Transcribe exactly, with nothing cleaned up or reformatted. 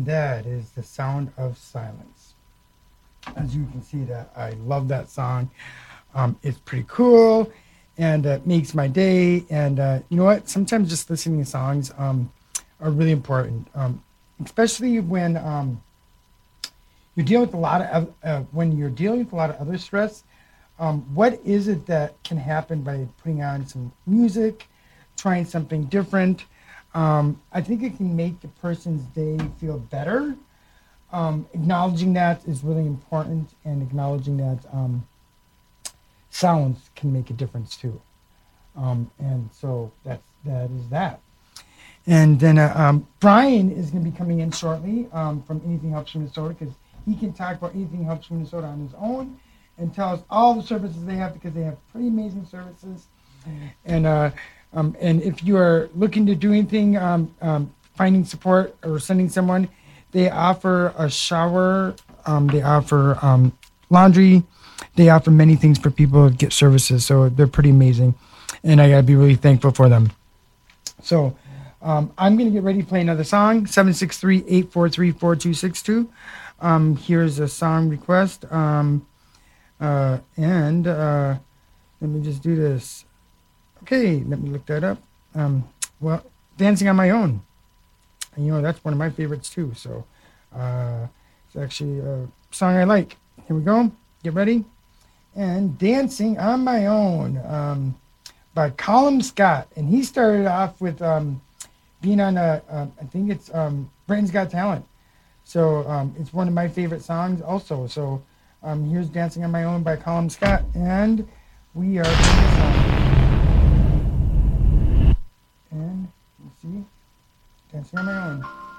And that is The Sound of Silence. As you can see, that I love that song. Um, it's pretty cool, and uh, makes my day. And uh, you know what? Sometimes just listening to songs um, are really important, um, especially when um, you're dealing with a lot of uh, when you're dealing with a lot of other stress. Um, what is it that can happen by putting on some music, trying something different? Um, I think it can make the person's day feel better. Um, acknowledging that is really important, and acknowledging that um, sounds can make a difference too. Um, and so that's that is that. And then uh, um, Brian is going to be coming in shortly um, from Anything Helps Minnesota, because he can talk about Anything Helps Minnesota on his own and tell us all the services they have, because they have pretty amazing services. And uh, um, and if you are looking to do anything, um, um, finding support or sending someone, they offer a shower. Um, they offer um, laundry. They offer many things for people to get services. So they're pretty amazing, and I gotta be really thankful for them. So um, I'm gonna get ready to play another song. seven six three, eight four three, four two six two. Um, here's a song request. Um, uh, and uh, let me just do this. Okay, let me look that up. Um, well, Dancing on My Own. And, you know, that's one of my favorites too. So uh, it's actually a song I like. Here we go. Get ready. And Dancing on My Own um, by Colin Scott. And he started off with um, being on a, uh, I think it's um, Britain's Got Talent. So um, it's one of my favorite songs also. So um, here's Dancing on My Own by Colin Scott. And we are doing this song. And let's see. Dancing on My Own.